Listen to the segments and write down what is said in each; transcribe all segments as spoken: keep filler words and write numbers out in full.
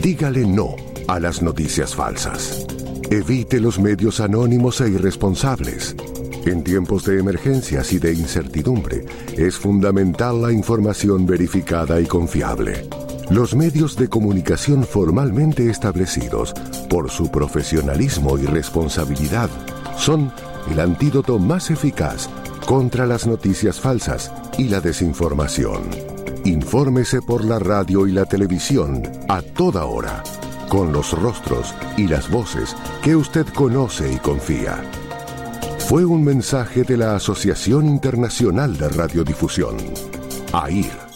Dígale no a las noticias falsas. Evite los medios anónimos e irresponsables. En tiempos de emergencias y de incertidumbre, es fundamental la información verificada y confiable. Los medios de comunicación formalmente establecidos, por su profesionalismo y responsabilidad, son el antídoto más eficaz contra las noticias falsas y la desinformación. Infórmese por la radio y la televisión a toda hora, con los rostros y las voces que usted conoce y confía. Fue un mensaje de la Asociación Internacional de Radiodifusión, A I R.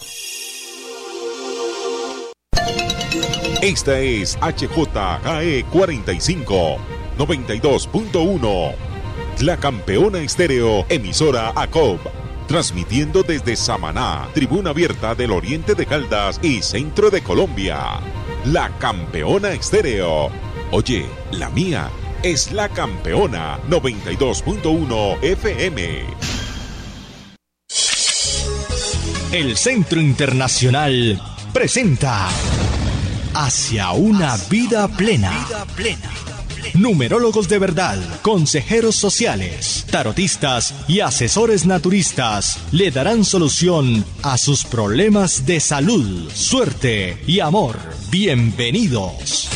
Esta es H J K E cuarenta y cinco, noventa y dos punto uno. La Campeona Estéreo, emisora A C O B. Transmitiendo desde Samaná, Tribuna Abierta del Oriente de Caldas y Centro de Colombia. La Campeona Estéreo. Oye, la mía es La Campeona noventa y dos punto uno F M. El Centro Internacional presenta Hacia una vida plena. Vida plena. Numerólogos de verdad, consejeros sociales, tarotistas y asesores naturistas le darán solución a sus problemas de salud, suerte y amor. Bienvenidos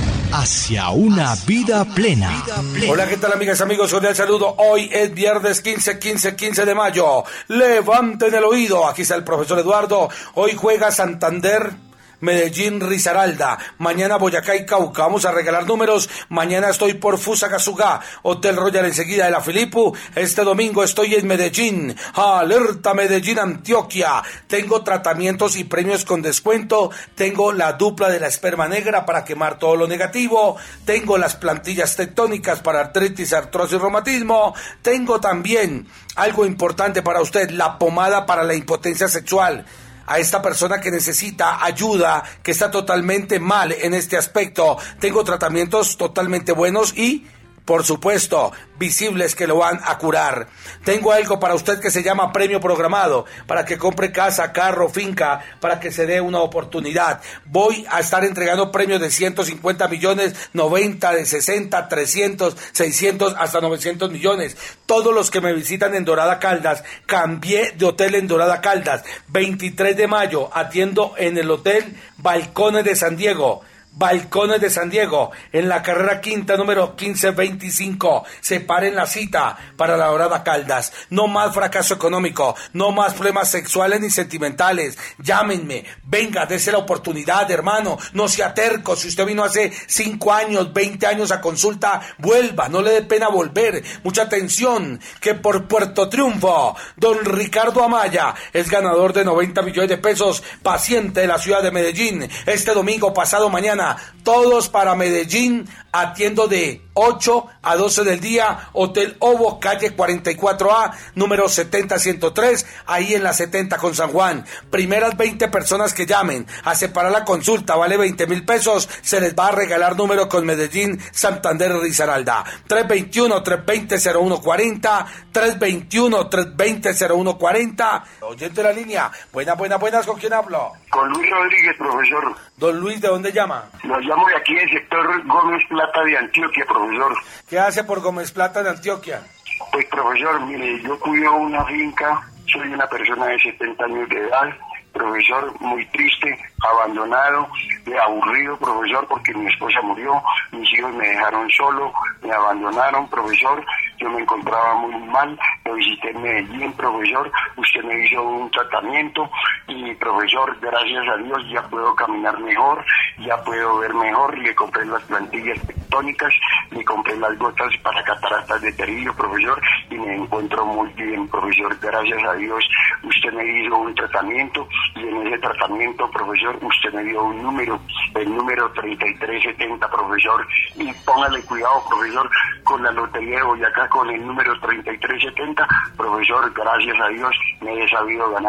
hacia una vida plena. Hola, ¿qué tal, amigas, amigos? Cordial saludo. Hoy es viernes quince, quince, quince de mayo. Levanten el oído. Aquí está el profesor Eduardo. Hoy juega Santander, Medellín, Risaralda. Mañana Boyacá y Cauca. Vamos a regalar números. Mañana estoy por Fusagasugá, Hotel Royal enseguida de la Filipu. Este domingo estoy en Medellín. Alerta Medellín, Antioquia. Tengo tratamientos y premios con descuento. Tengo la dupla de la esperma negra para quemar todo lo negativo. Tengo las plantillas tectónicas para artritis, artrosis, reumatismo. Tengo también algo importante para usted, la pomada para la impotencia sexual. A esta persona que necesita ayuda, que está totalmente mal en este aspecto. Tengo tratamientos totalmente buenos y, por supuesto, visibles que lo van a curar. Tengo algo para usted que se llama premio programado, para que compre casa, carro, finca, para que se dé una oportunidad. Voy a estar entregando premios de ciento cincuenta millones, noventa, de sesenta, trescientos, seiscientos, hasta novecientos millones. Todos los que me visitan en Dorada Caldas, cambié de hotel en Dorada Caldas. veintitrés de mayo, atiendo en el hotel Balcones de San Diego. Balcones de San Diego, en la carrera quinta número quince veinticinco. Separen la cita para la Dorada Caldas. No más fracaso económico, no más problemas sexuales ni sentimentales. Llámenme, venga, dése la oportunidad, hermano. No sea terco. Si usted vino hace cinco años, veinte años a consulta, vuelva, no le dé pena volver. Mucha atención, que por Puerto Triunfo, don Ricardo Amaya es ganador de noventa millones de pesos, paciente de la ciudad de Medellín. Este domingo, pasado mañana, todos para Medellín, atiendo de ocho a doce del día, Hotel Ovo, calle cuarenta y cuatro A, número setenta ciento tres, ahí en la setenta con San Juan. Primeras veinte personas que llamen a separar la consulta, vale veinte mil pesos, se les va a regalar número con Medellín, Santander, Risaralda. tres veintiuno, tres veinte, cero uno cuarenta, tres veintiuno, tres veinte, cero uno cuarenta. Oyente de la línea, buenas, buenas, buenas, ¿con quién hablo? Con Luis Rodríguez, profesor. Don Luis, ¿de dónde llama? Lo llamo de aquí del sector Gómez Plata de Antioquia, profesor. ¿Qué hace por Gómez Plata de Antioquia? Pues, profesor, mire, yo cuido una finca, soy una persona de setenta años de edad, profesor, muy triste, abandonado, aburrido, profesor, porque mi esposa murió, mis hijos me dejaron solo, me abandonaron, profesor, yo me encontraba muy mal, lo visité en Medellín, profesor, usted me hizo un tratamiento y, profesor, gracias a Dios ya puedo caminar mejor, ya puedo ver mejor, le compré las plantillas tectónicas, le compré las gotas para cataratas de Terillo, profesor, y me encuentro muy bien, profesor, gracias a Dios, usted me hizo un tratamiento y en ese tratamiento, profesor, usted me dio un número, el número treinta y tres setenta, profesor, y póngale cuidado, profesor, con la lotería de Boyacá, con el número treinta y tres setenta, profesor, gracias a Dios me he sabido ganar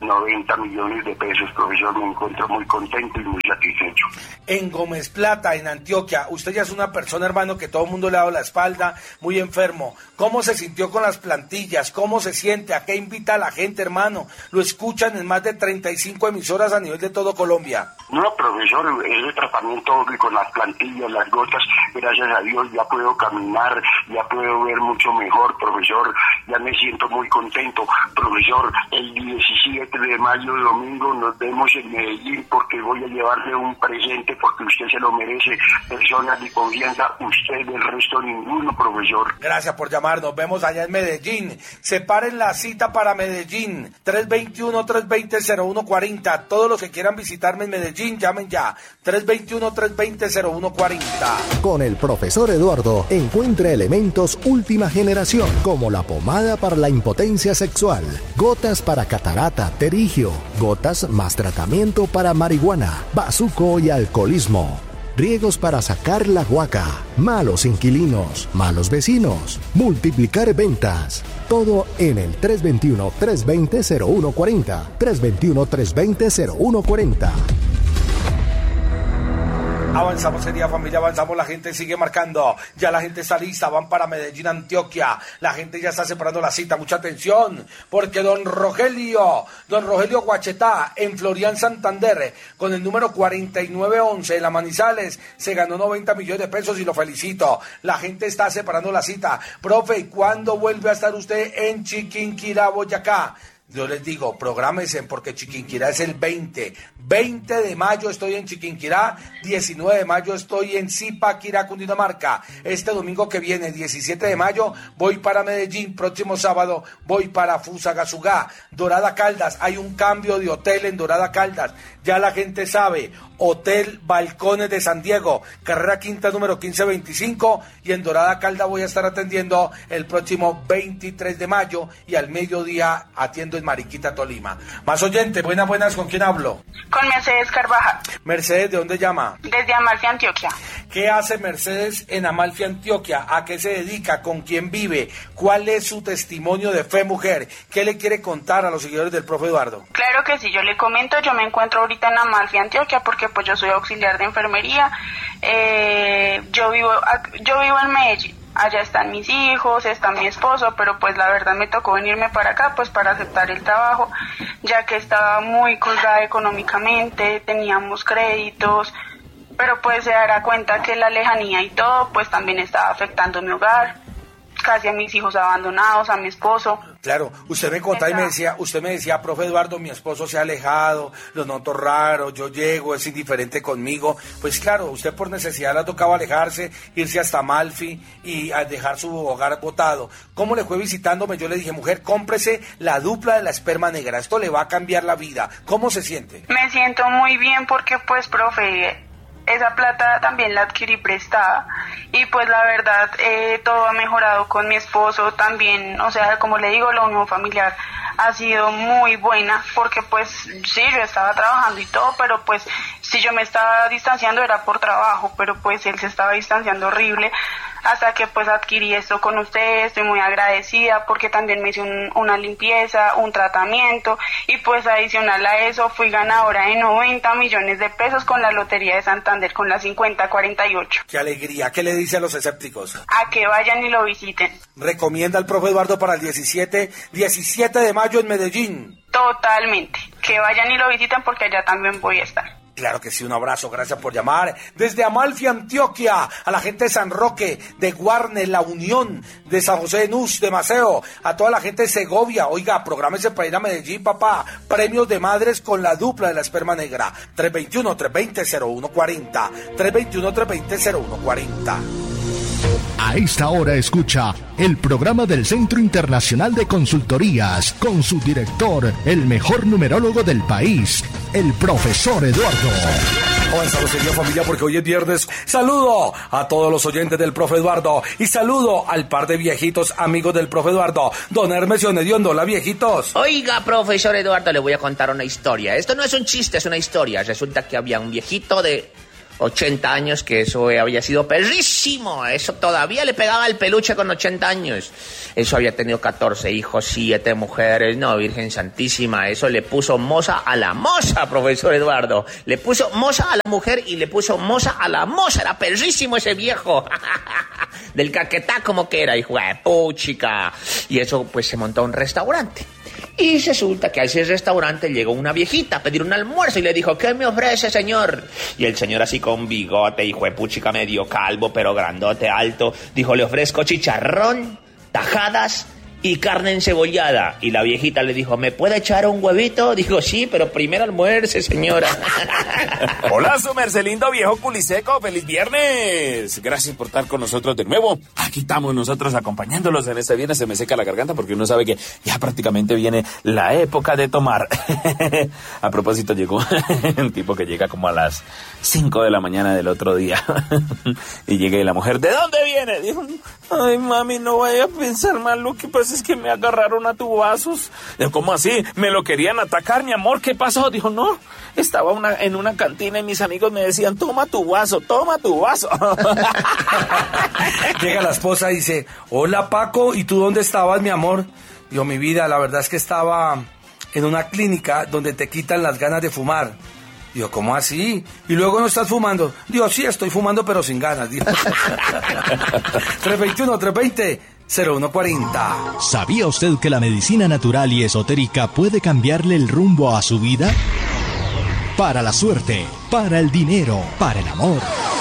noventa millones de pesos, profesor. Me encuentro muy contento y muy satisfecho. En Gómez Plata, en Antioquia, usted ya es una persona, hermano, que todo el mundo le ha dado la espalda, muy enfermo. ¿Cómo se sintió con las plantillas? ¿Cómo se siente? ¿A qué invita a la gente, hermano? Lo escuchan en más de treinta y cinco emisoras a nivel de todo Colombia. No, profesor, ese tratamiento con las plantillas, las gotas, gracias a Dios ya puedo caminar, ya puedo ver mucho mejor, profesor. Ya me siento muy contento. Profesor, el diecisiete de mayo, domingo, nos vemos en Medellín porque voy a llevarle un presente porque usted se lo merece. Personas de confianza, usted del resto ninguno, profesor. Gracias por llamar, nos vemos allá en Medellín. Separen la cita para Medellín, tres dos uno, tres dos cero, cero uno cuatro cero. Todos los que quieran visitarme en Medellín, llamen ya, tres dos uno, tres dos cero, cero uno cuatro cero. Con el profesor Eduardo, encuentre elementos última generación, como la pomada para la impotencia sexual, gotas para catarata, terigio, gotas más tratamiento para marihuana, bazuco y alcoholismo, riegos para sacar la guaca, malos inquilinos, malos vecinos, multiplicar ventas. Todo en el tres dos uno, tres dos cero, cero uno cuatro cero, tres dos uno, tres dos cero, cero uno cuatro cero. Avanzamos, querida familia, avanzamos, la gente sigue marcando, ya la gente está lista, van para Medellín, Antioquia, la gente ya está separando la cita, mucha atención, porque don Rogelio, don Rogelio Guachetá, en Florian, Santander, con el número cuarenta y nueve once, en la Manizales, se ganó noventa millones de pesos y lo felicito, la gente está separando la cita. Profe, ¿y cuándo vuelve a estar usted en Chiquinquirá, Boyacá? Yo les digo, prográmense porque Chiquinquirá es el veinte. veinte de mayo estoy en Chiquinquirá, diecinueve de mayo estoy en Zipaquirá, Cundinamarca. Este domingo que viene, diecisiete de mayo, voy para Medellín. Próximo sábado voy para Fusagasugá, Dorada Caldas. Hay un cambio de hotel en Dorada Caldas. Ya la gente sabe, Hotel Balcones de San Diego, carrera quinta número quince veinticinco, y en Dorada Caldas voy a estar atendiendo el próximo veintitrés de mayo y al mediodía atiendo en Mariquita, Tolima. Más oyente, buenas, buenas, ¿con quién hablo? Con Mercedes Carvajal. Mercedes, ¿de dónde llama? Desde Amalfi, Antioquia. ¿Qué hace Mercedes en Amalfi, Antioquia? ¿A qué se dedica? ¿Con quién vive? ¿Cuál es su testimonio de fe, mujer? ¿Qué le quiere contar a los seguidores del profe Eduardo? Claro que sí, yo le comento, yo me encuentro ahorita en Amalfi, Antioquia, porque pues yo soy auxiliar de enfermería. Eh, yo vivo, yo vivo en Medellín. Allá están mis hijos, está mi esposo, pero pues la verdad me tocó venirme para acá pues para aceptar el trabajo, ya que estaba muy colgada económicamente, teníamos créditos, pero pues se dará cuenta que la lejanía y todo pues también estaba afectando mi hogar, casi a mis hijos abandonados, a mi esposo. Claro, usted me contaba y me decía, usted me decía, profe Eduardo, mi esposo se ha alejado, lo noto raro, yo llego, es indiferente conmigo. Pues claro, usted por necesidad le ha tocado alejarse, irse hasta Amalfi y a dejar su hogar botado. ¿Cómo le fue visitándome? Yo le dije, mujer, cómprese la dupla de la esperma negra, esto le va a cambiar la vida. ¿Cómo se siente? Me siento muy bien porque pues, profe, esa plata también la adquirí prestada y pues la verdad eh, todo ha mejorado con mi esposo también, o sea, como le digo, la unión familiar ha sido muy buena porque pues sí, yo estaba trabajando y todo, pero pues si yo me estaba distanciando era por trabajo, pero pues él se estaba distanciando horrible hasta que pues adquirí esto con ustedes. Estoy muy agradecida porque también me hice un, una limpieza, un tratamiento y pues adicional a eso fui ganadora de noventa millones de pesos con la Lotería de Santander con la cincuenta cuarenta y ocho. ¡Qué alegría! ¿Qué le dice a los escépticos? A que vayan y lo visiten. ¿Recomienda al profe Eduardo para el diecisiete de mayo en Medellín? Totalmente. Que vayan y lo visiten porque allá también voy a estar. Claro que sí, un abrazo, gracias por llamar. Desde Amalfi, Antioquia, a la gente de San Roque, de Guarne, La Unión, de San José de Nus, de Maceo, a toda la gente de Segovia. Oiga, prográmese para ir a Medellín, papá. Premios de madres con la dupla de la esperma negra. tres dos uno, tres dos cero, cero uno cuatro cero. tres dos uno, tres dos cero, cero uno cuatro cero. A esta hora escucha el programa del Centro Internacional de Consultorías con su director, el mejor numerólogo del país, el profesor Eduardo. Avanzamos, querida familia, porque hoy es viernes. Saludo a todos los oyentes del profe Eduardo y saludo al par de viejitos amigos del profe Eduardo, don Hermes y don Hediondo. Hola, viejitos. Oiga, profesor Eduardo, le voy a contar una historia. Esto no es un chiste, es una historia. Resulta que había un viejito de ochenta años, que eso había sido perrísimo. Eso todavía le pegaba el peluche con ochenta años. Eso había tenido catorce hijos, siete mujeres. No, Virgen Santísima, eso le puso moza a la moza, profesor Eduardo. Le puso moza a la mujer y le puso moza a la moza. Era perrísimo ese viejo. Del Caquetá como que era, hijo de puchica. Y eso pues se montó un restaurante. Y resulta que a ese restaurante llegó una viejita a pedir un almuerzo y le dijo, ¿qué me ofrece, señor? Y el señor, así con bigote, hijo de puchica, medio calvo, pero grandote, alto, dijo, le ofrezco chicharrón, tajadas y carne encebollada. Y la viejita le dijo, ¿me puede echar un huevito? Dijo, sí, pero primero almuerce, señora. Hola, su mercelindo viejo culiseco, feliz viernes. Gracias por estar con nosotros de nuevo. Aquí estamos nosotros acompañándolos en este viernes. Se me seca la garganta porque uno sabe que ya prácticamente viene la época de tomar. A propósito, llegó un tipo que llega como a las cinco de la mañana del otro día. Y llega y la mujer, ¿de dónde viene? Dijo, ay, mami, no vaya a pensar mal, lo que pasa es que me agarraron a tubazos. ¿Cómo así? ¿Me lo querían atacar, mi amor? ¿Qué pasó? Dijo, no, estaba una, en una cantina y mis amigos me decían, toma tu vaso, toma tu vaso. Llega la esposa y dice, hola Paco, ¿y tú dónde estabas, mi amor? Digo, mi vida, la verdad es que estaba en una clínica donde te quitan las ganas de fumar. Digo, ¿cómo así? ¿Y luego no estás fumando? Digo, sí, estoy fumando, pero sin ganas. tres veintiuno, tres veinte, cero uno cuarenta. ¿Sabía usted que la medicina natural y esotérica puede cambiarle el rumbo a su vida? Para la suerte, para el dinero, para el amor.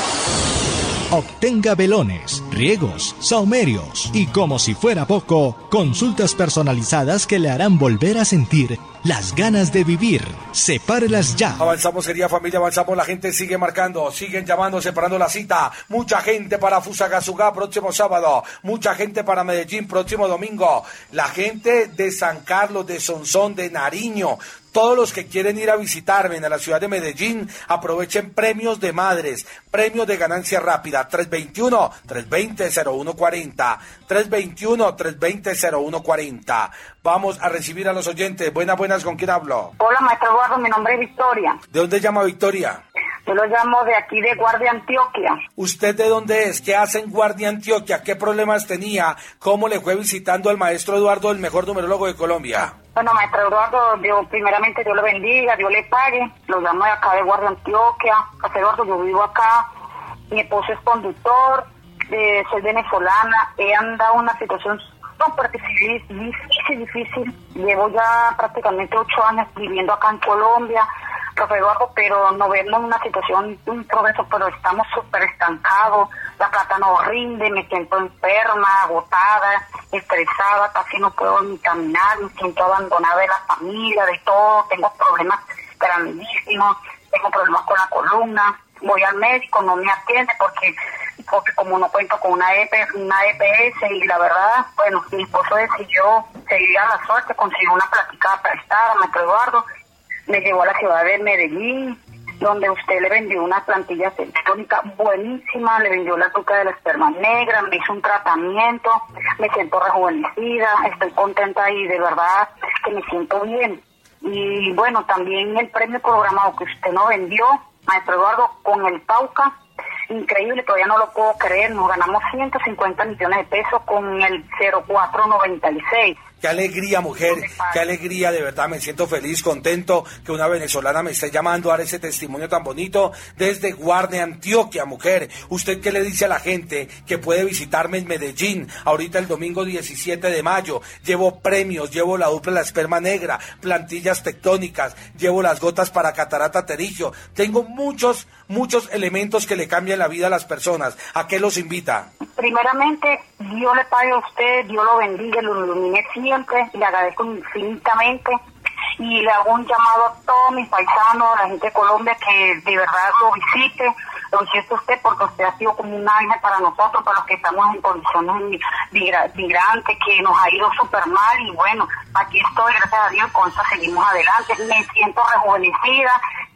Obtenga velones, riegos, saumerios y, como si fuera poco, consultas personalizadas que le harán volver a sentir las ganas de vivir. Sepárelas ya. Avanzamos, querida familia, avanzamos. La gente sigue marcando, siguen llamando, separando la cita. Mucha gente para Fusagasugá próximo sábado. Mucha gente para Medellín próximo domingo. La gente de San Carlos, de Sonsón, de Nariño. Todos los que quieren ir a visitarme en la ciudad de Medellín, aprovechen premios de madres, premios de ganancia rápida, tres veintiuno, tres veinte, cero uno cuarenta, tres veintiuno, tres veinte, cero uno cuarenta. Vamos a recibir a los oyentes. Buenas, buenas, ¿con quién hablo? Hola, maestro Eduardo, mi nombre es Victoria. ¿De dónde llama Victoria? Yo lo llamo de aquí de Guardia, Antioquia. ¿Usted de dónde es? ¿Qué hace en Guardia, Antioquia? ¿Qué problemas tenía? ¿Cómo le fue visitando al maestro Eduardo, el mejor numerólogo de Colombia? Bueno, maestro Eduardo, yo, primeramente Dios le bendiga, Dios le pague. Lo llamo de acá de Guardia, Antioquia. Maestro Eduardo, yo vivo acá. Mi esposo es conductor, eh, soy venezolana. He andado en una situación súper difícil, difícil, difícil. Llevo ya prácticamente ocho años viviendo acá en Colombia, profe Eduardo, pero no vemos una situación, un progreso, pero estamos súper estancados. La plata no rinde, me siento enferma, agotada, estresada, casi no puedo ni caminar, me siento abandonada de la familia, de todo. Tengo problemas grandísimos, tengo problemas con la columna. Voy al médico, no me atiende porque porque como no cuento con una E P, una E P S, y la verdad, bueno, mi esposo decidió seguir a la suerte, consiguió una plática prestada, maestro Eduardo, me llevó a la ciudad de Medellín, donde usted le vendió una plantilla tectónica buenísima, le vendió la azúcar de la esperma negra, me hizo un tratamiento, me siento rejuvenecida, estoy contenta y de verdad que me siento bien. Y bueno, también el premio programado que usted nos vendió, maestro Eduardo, con el Pauca, increíble, todavía no lo puedo creer, nos ganamos ciento cincuenta millones de pesos con el cero cuatro noventa y seis. Qué alegría, mujer, qué alegría, de verdad me siento feliz, contento que una venezolana me esté llamando a dar ese testimonio tan bonito desde Guardia, Antioquia, mujer. ¿Usted qué le dice a la gente que puede visitarme en Medellín ahorita el domingo diecisiete de mayo? Llevo premios, llevo la dupla la esperma negra, plantillas tectónicas, llevo las gotas para catarata pterigio. Tengo muchos, muchos elementos que le cambian la vida a las personas. ¿A qué los invita? Primeramente, Dios le pague a usted, Dios lo bendiga, lo ilumine siempre, le agradezco infinitamente y le hago un llamado a todos mis paisanos, a la gente de Colombia, que de verdad lo visite, lo visite usted, porque usted ha sido como un ángel para nosotros, para los que estamos en condiciones migrantes, que nos ha ido súper mal, y bueno, aquí estoy, gracias a Dios, con eso seguimos adelante. Me siento rejuvenecida,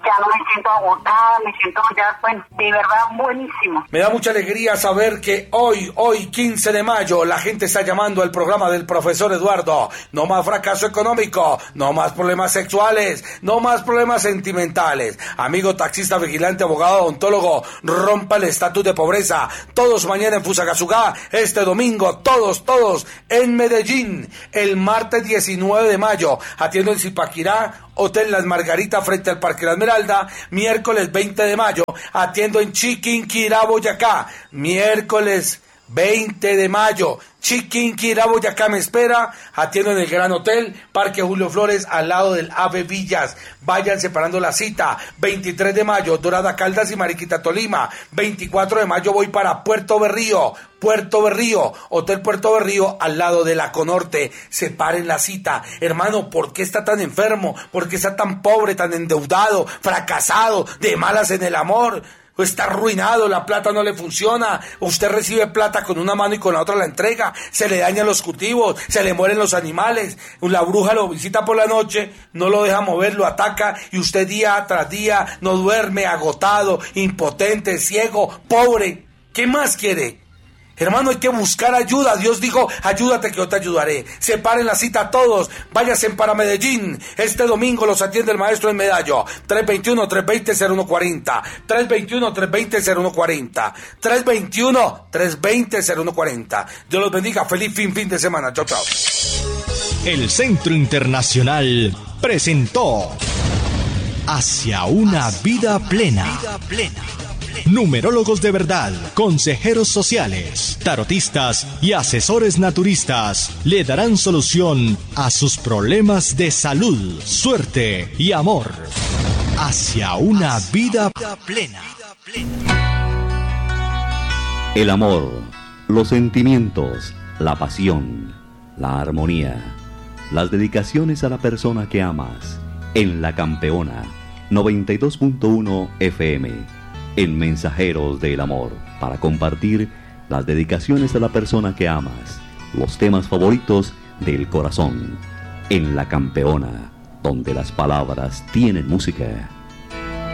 ya no me siento agotada, me siento ya, bueno, de verdad buenísimo. Me da mucha alegría saber que hoy, hoy quince de mayo, la gente está llamando al programa del profesor Eduardo. No más fracaso económico, no más problemas sexuales, no más problemas sentimentales. Amigo taxista, vigilante, abogado, odontólogo, rompa el estatus de pobreza. Todos mañana en Fusagasugá, este domingo, todos, todos en Medellín. El martes diecinueve de mayo, atiendo en Zipaquirá, Hotel Las Margaritas frente al Parque La Esmeralda. Miércoles veinte de mayo, atiendo en Chiquinquirá, Boyacá. Miércoles veinte de mayo, Chiquinquirá, Boyacá me espera. Atiendo en el Gran Hotel, Parque Julio Flores, al lado del Ave Villas. Vayan separando la cita. veintitrés de mayo, Dorada Caldas y Mariquita, Tolima. veinticuatro de mayo voy para Puerto Berrío. Puerto Berrío, Hotel Puerto Berrío, al lado de la Conorte. Separen la cita. Hermano, ¿por qué está tan enfermo? ¿Por qué está tan pobre, tan endeudado, fracasado, de malas en el amor? Está arruinado, la plata no le funciona, usted recibe plata con una mano y con la otra la entrega, se le dañan los cultivos, se le mueren los animales, la bruja lo visita por la noche, no lo deja mover, lo ataca y usted día tras día no duerme, agotado, impotente, ciego, pobre. ¿Qué más quiere? Hermano, hay que buscar ayuda. Dios dijo, ayúdate que yo te ayudaré. Separen la cita todos. Váyanse para Medellín. Este domingo los atiende el maestro en Medallo. tres dos uno, tres dos cero, cero uno cuatro cero. tres dos uno, tres dos cero, cero uno cuatro cero. tres dos uno, tres dos cero, cero uno cuatro cero. Dios los bendiga. Feliz fin, fin de semana. Chao, chao. El Centro Internacional presentó Hacia una vida plena. Vida plena. Numerólogos de verdad, consejeros sociales, tarotistas y asesores naturistas le darán solución a sus problemas de salud, suerte y amor. Hacia una vida plena. El amor, los sentimientos, la pasión, la armonía, las dedicaciones a la persona que amas. En La Campeona, noventa y dos punto uno F M. En Mensajeros del Amor, para compartir las dedicaciones a la persona que amas, los temas favoritos del corazón. En La Campeona, donde las palabras tienen música.